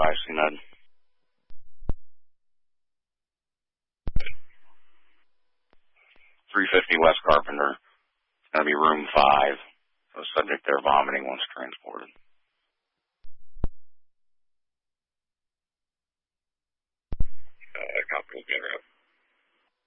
advice, you know. 350 West Carpenter. It's going to be room 5. So subject there vomiting once transported. Copy, get her up.